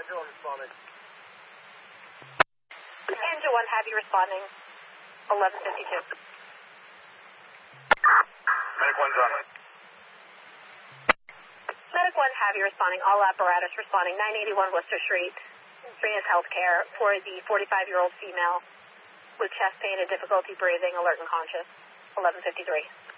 Angel 1 responding. Angel 1, have you responding. 1152. Medic 1's on. Medic 1, have you responding. All apparatus responding. 981 Worcester Street. Venus Healthcare for the 45-year-old female with chest pain and difficulty breathing, alert and conscious. 1153.